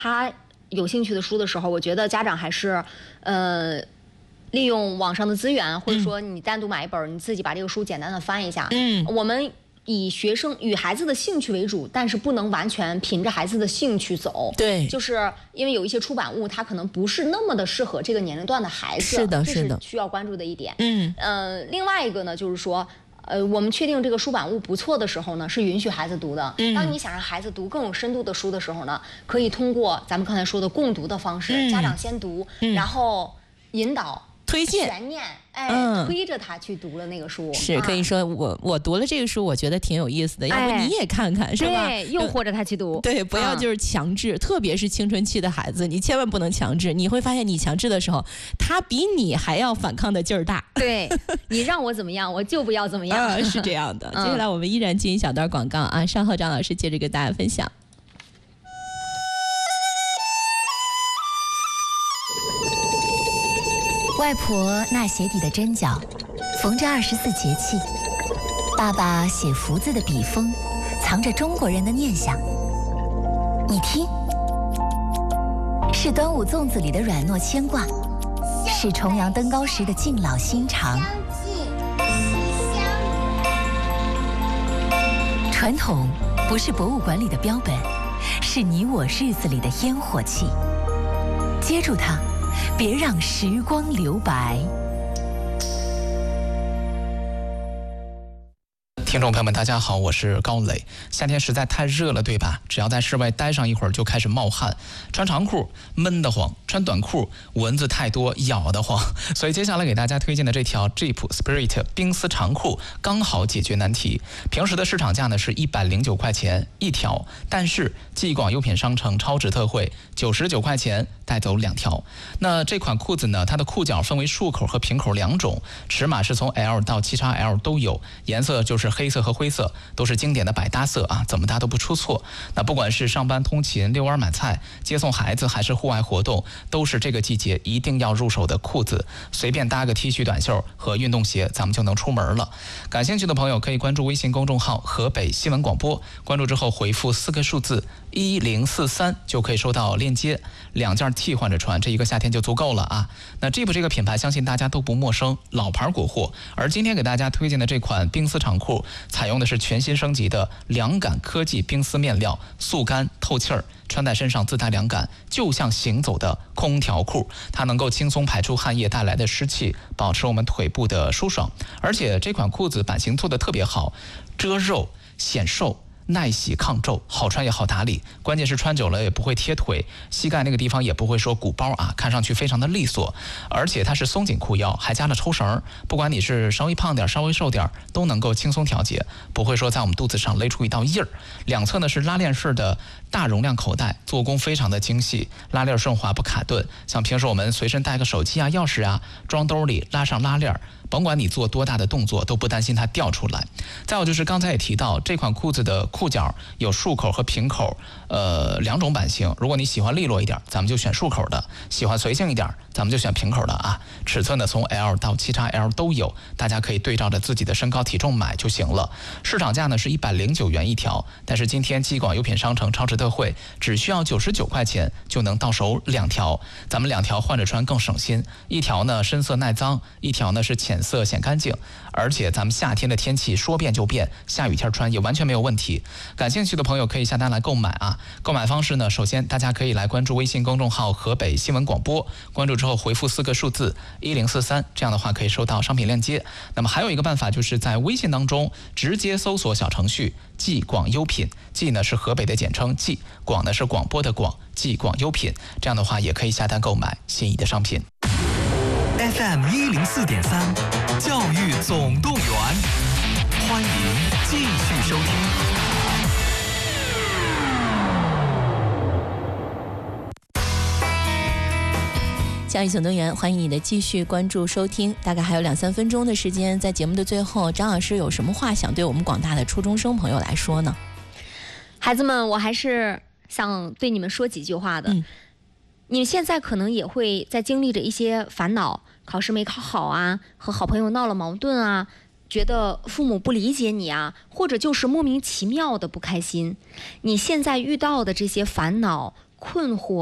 他有兴趣的书的时候，我觉得家长还是，利用网上的资源，或者说你单独买一本，你自己把这个书简单的翻一下。我们以孩子的兴趣为主，但是不能完全凭着孩子的兴趣走。 对， 就是因为有一些出版物，它可能不是那么的适合这个年龄段的孩子。 是的， 这是需要关注的一点。另外一个呢，就是说。我们确定这个书版物不错的时候呢，是允许孩子读的。当你想让孩子读更有深度的书的时候呢，可以通过咱们刚才说的共读的方式，家长先读，然后引导、 推荐、 悬念，推着他去读了那个书。 是可以说我读了这个书，我觉得挺有意思的，要不你也看看，是吧？ 对，诱惑着他去读。 对，不要就是强制，特别是青春期的孩子，你千万不能强制。你会发现，你强制的时候，他比你还要反抗的劲儿大。 对，你让我怎么样，我就不要怎么样。 是这样的。接下来我们依然进一小段广告啊，稍后张老师接着跟大家分享。 外婆纳鞋底的针脚，缝着24节气；爸爸写福字的笔锋，藏着中国人的念想。你听，是端午粽子里的软糯牵挂，是重阳登高时的敬老心肠。传统不是博物馆里的标本，是你我日子里的烟火气。接住它，别让时光留白。 听众朋友们，大家好，我是高磊。夏天实在太热了，对吧？只要在室外待上一会儿，就开始冒汗，穿长裤闷得慌，穿短裤蚊子太多咬得慌。所以接下来给大家推荐的这条 Jeep Spirit 冰丝长裤刚好解决难题。平时的市场价呢是109块钱一条，但是继广优品商城超值特惠，99块钱带走2条。那这款裤子呢，它的裤脚分为束口和平口2种，尺码是从 L 到7XL 都有，颜色就是黑色和灰色，都是经典的百搭色啊，怎么搭都不出错。那不管是上班通勤、遛弯买菜、接送孩子，还是户外活动，都是这个季节一定要入手的裤子。随便搭个 T 恤、短袖和运动鞋，咱们就能出门了。感兴趣的朋友可以关注微信公众号河北新闻广播，关注之后回复4个数字1043，就可以收到链接。2件替换着穿，这一个夏天就足够了啊。那 Jeep 这个品牌相信大家都不陌生，老牌国货。而今天给大家推荐的这款冰丝长裤，采用的是全新升级的凉感科技冰丝面料，速干透气儿，穿在身上自带凉感，就像行走的空调裤。它能够轻松排出汗液带来的湿气，保持我们腿部的舒爽。而且这款裤子版型做得特别好，遮肉显瘦，耐洗抗皱，好穿也好打理，关键是穿久了也不会贴腿，膝盖那个地方也不会说鼓包啊，看上去非常的利索。而且它是松紧裤腰，还加了抽绳，不管你是稍微胖点稍微瘦点都能够轻松调节，不会说在我们肚子上勒出一道印儿。两侧呢是拉链式的大容量口袋，做工非常的精细，拉链顺滑不卡顿，像平时我们随身带个手机啊、钥匙啊，装兜里拉上拉链，甭管你做多大的动作都不担心它掉出来。再有就是刚才也提到，这款裤子的裤脚有束口和平口2种版型，如果你喜欢利落一点，咱们就选束口的；喜欢随性一点，咱们就选平口的啊。尺寸呢从 L 到7XL 都有，大家可以对照着自己的身高体重买就行了。市场价呢是109元一条，但是今天继广优品商城超值特惠，只需要99块钱就能到手2条，咱们2条换着穿更省心。一条呢深色耐脏，一条呢是浅色显干净。而且咱们夏天的天气说变就变，下雨天穿也完全没有问题。感兴趣的朋友可以下单来购买啊。购买方式呢，首先大家可以来关注微信公众号河北新闻广播，关注之后回复4个数字1043，这样的话可以收到商品链接。那么还有一个办法，就是在微信当中直接搜索小程序继广优品，继呢是河北的简称继，广呢是广播的广，继广优品，这样的话也可以下单购买心仪的商品。 FM 104.3，教育总动员，欢迎继续收听。 教育总动员，欢迎你的继续关注收听。大概还有2-3分钟的时间，在节目的最后，张老师有什么话想对我们广大的初中生朋友来说呢？ 孩子们，我还是想对你们说几句话的。你们现在可能也会在经历着一些烦恼，考试没考好啊，和好朋友闹了矛盾啊，觉得父母不理解你啊，或者就是莫名其妙的不开心。你现在遇到的这些烦恼、 困惑。